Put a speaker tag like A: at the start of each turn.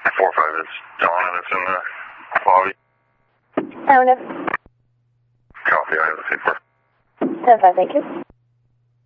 A: 4-5 is John, and it's in the lobby.
B: Affirmative.
A: Copy, I have the 4.
B: 10-5, thank you.